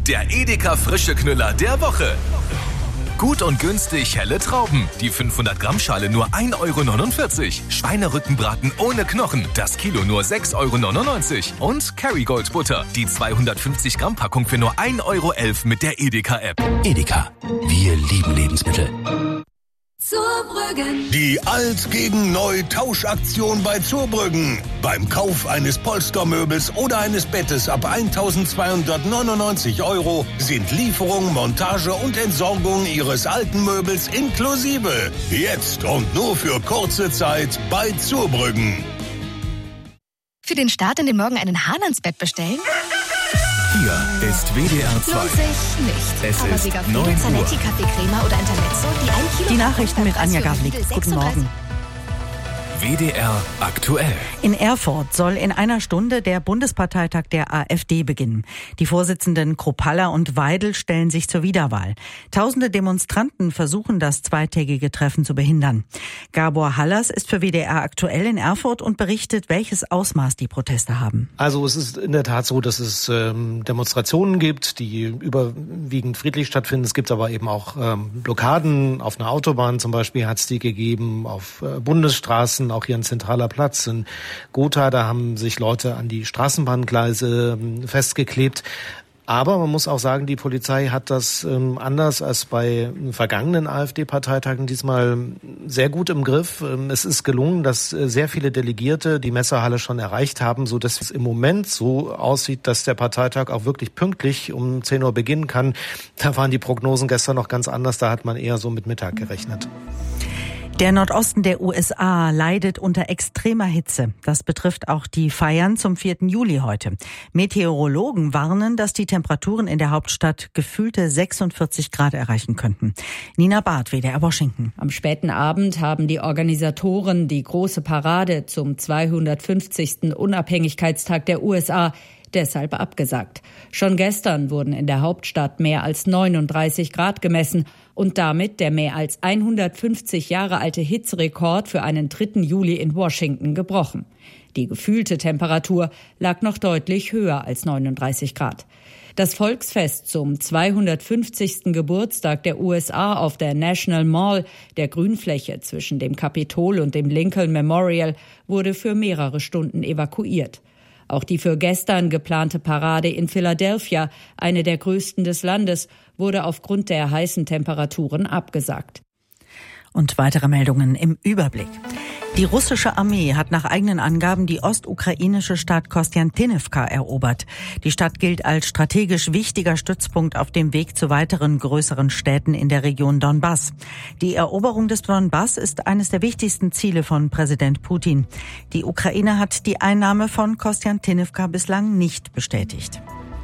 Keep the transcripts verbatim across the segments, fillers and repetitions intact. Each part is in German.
der Edeka frische Knüller der Woche. Gut und günstig helle Trauben. Die fünfhundert Gramm Schale nur ein Euro neunundvierzig. Schweinerückenbraten ohne Knochen. Das Kilo nur sechs Euro neunundneunzig. Und Kerrygold Butter. Die zweihundertfünfzig Gramm Packung für nur ein Euro elf mit der Edeka-App. Edeka. Wir lieben Lebensmittel. Zurbrüggen. Die Alt gegen Neu Tauschaktion bei Zurbrüggen. Beim Kauf eines Polstermöbels oder eines Bettes ab eintausendzweihundertneunundneunzig Euro sind Lieferung, Montage und Entsorgung Ihres alten Möbels inklusive. Jetzt und nur für kurze Zeit bei Zurbrüggen. Für den Start in den Morgen einen Hahn ans Bett bestellen? Hier ist W D R zwei. Lohnt sich nicht. Es Aber ist Sieger neun Uhr. Zanetti Kaffeecreme oder Intermezzo, die ein Kilo... Die Nachrichten mit Anja Gavlik. Guten Morgen. W D R aktuell. In Erfurt soll in einer Stunde der Bundesparteitag der AfD beginnen. Die Vorsitzenden Kropalla und Weidel stellen sich zur Wiederwahl. Tausende Demonstranten versuchen, das zweitägige Treffen zu behindern. Gabor Hallas ist für W D R aktuell in Erfurt und berichtet, welches Ausmaß die Proteste haben. Also es ist in der Tat so, dass es ähm, Demonstrationen gibt, die überwiegend friedlich stattfinden. Es gibt aber eben auch ähm, Blockaden. Auf einer Autobahn zum Beispiel hat es die gegeben, auf äh, Bundesstraßen, auch hier ein zentraler Platz in Gotha, da haben sich Leute an die Straßenbahngleise festgeklebt. Aber man muss auch sagen, die Polizei hat das ähm, anders als bei vergangenen AfD-Parteitagen diesmal sehr gut im Griff. Ähm, es ist gelungen, dass äh, sehr viele Delegierte die Messerhalle schon erreicht haben, so dass es im Moment so aussieht, dass der Parteitag auch wirklich pünktlich um zehn Uhr beginnen kann. Da waren die Prognosen gestern noch ganz anders, da hat man eher so mit Mittag gerechnet. Der Nordosten der U S A leidet unter extremer Hitze. Das betrifft auch die Feiern zum vierten Juli heute. Meteorologen warnen, dass die Temperaturen in der Hauptstadt gefühlte sechsundvierzig Grad erreichen könnten. Nina Barth, W D R Washington. Am späten Abend haben die Organisatoren die große Parade zum zweihundertfünfzigsten Unabhängigkeitstag der U S A deshalb abgesagt. Schon gestern wurden in der Hauptstadt mehr als neununddreißig Grad gemessen und damit der mehr als hundertfünfzig Jahre alte Hitzerekord für einen dritten Juli in Washington gebrochen. Die gefühlte Temperatur lag noch deutlich höher als neununddreißig Grad. Das Volksfest zum zweihundertfünfzigsten Geburtstag der U S A auf der National Mall, der Grünfläche zwischen dem Kapitol und dem Lincoln Memorial, wurde für mehrere Stunden evakuiert. Auch die für gestern geplante Parade in Philadelphia, eine der größten des Landes, wurde aufgrund der heißen Temperaturen abgesagt. Und weitere Meldungen im Überblick. Die russische Armee hat nach eigenen Angaben die ostukrainische Stadt Kostiantynivka erobert. Die Stadt gilt als strategisch wichtiger Stützpunkt auf dem Weg zu weiteren größeren Städten in der Region Donbass. Die Eroberung des Donbass ist eines der wichtigsten Ziele von Präsident Putin. Die Ukraine hat die Einnahme von Kostiantynivka bislang nicht bestätigt.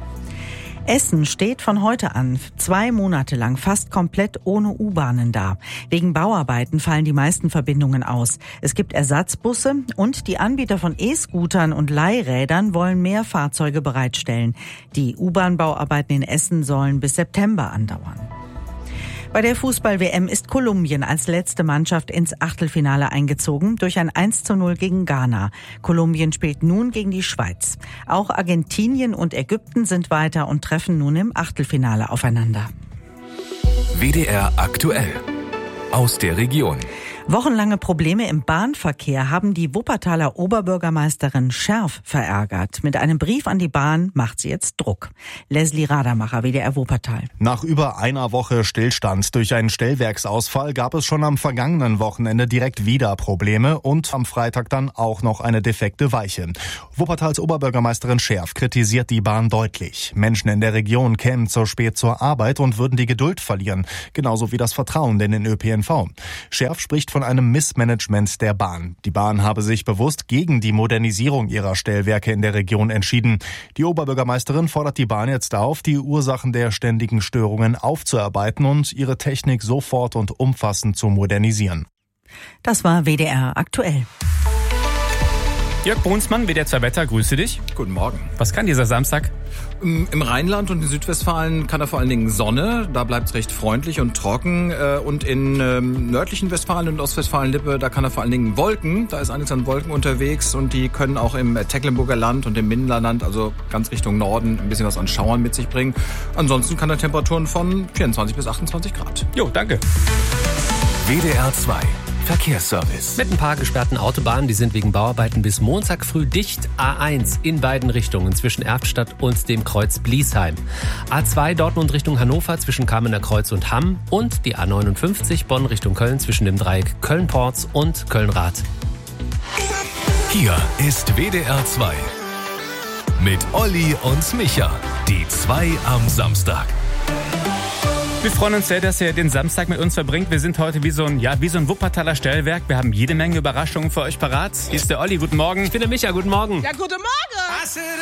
Essen steht von heute an zwei Monate lang fast komplett ohne U-Bahnen da. Wegen Bauarbeiten fallen die meisten Verbindungen aus. Es gibt Ersatzbusse und die Anbieter von E-Scootern und Leihrädern wollen mehr Fahrzeuge bereitstellen. Die U-Bahn-Bauarbeiten in Essen sollen bis September andauern. Bei der Fußball-W M ist Kolumbien als letzte Mannschaft ins Achtelfinale eingezogen durch ein eins zu null gegen Ghana. Kolumbien spielt nun gegen die Schweiz. Auch Argentinien und Ägypten sind weiter und treffen nun im Achtelfinale aufeinander. W D R aktuell. Aus der Region. Wochenlange Probleme im Bahnverkehr haben die Wuppertaler Oberbürgermeisterin Scherf verärgert. Mit einem Brief an die Bahn macht sie jetzt Druck. Leslie Radermacher, W D R Wuppertal. Nach über einer Woche Stillstand durch einen Stellwerksausfall gab es schon am vergangenen Wochenende direkt wieder Probleme und am Freitag dann auch noch eine defekte Weiche. Wuppertals Oberbürgermeisterin Scherf kritisiert die Bahn deutlich. Menschen in der Region kämen zu spät zur Arbeit und würden die Geduld verlieren. Genauso wie das Vertrauen in den Ö P N V. Scherf spricht von einem Missmanagement der Bahn. Die Bahn habe sich bewusst gegen die Modernisierung ihrer Stellwerke in der Region entschieden. Die Oberbürgermeisterin fordert die Bahn jetzt auf, die Ursachen der ständigen Störungen aufzuarbeiten und ihre Technik sofort und umfassend zu modernisieren. Das war W D R aktuell. Jörg Brunsmann, W D R zwei Wetter, grüße dich. Guten Morgen. Was kann dieser Samstag? Im Rheinland und in Südwestfalen kann er vor allen Dingen Sonne, da bleibt es recht freundlich und trocken. Und in ähm, nördlichen Westfalen und Ostwestfalen-Lippe, da kann er vor allen Dingen Wolken, da ist einiges an Wolken unterwegs und die können auch im Tecklenburger Land und im Mindenerland, also ganz Richtung Norden, ein bisschen was an Schauern mit sich bringen. Ansonsten kann er Temperaturen von vierundzwanzig bis achtundzwanzig Grad. Jo, danke. W D R zwei Verkehrsservice. Mit ein paar gesperrten Autobahnen, die sind wegen Bauarbeiten bis Montag früh dicht. A eins in beiden Richtungen zwischen Erftstadt und dem Kreuz Bliesheim. A zwei Dortmund Richtung Hannover zwischen Kamener Kreuz und Hamm und die A neunundfünfzig Bonn Richtung Köln zwischen dem Dreieck Köln-Porz und Köln-Rath. Hier ist W D R zwei mit Olli und Micha. Die zwei am Samstag. Wir freuen uns sehr, dass ihr den Samstag mit uns verbringt. Wir sind heute wie so ein, ja, wie so ein Wuppertaler Stellwerk. Wir haben jede Menge Überraschungen für euch parat. Hier ist der Olli, guten Morgen. Ich bin der Micha, guten Morgen. Ja, guten Morgen.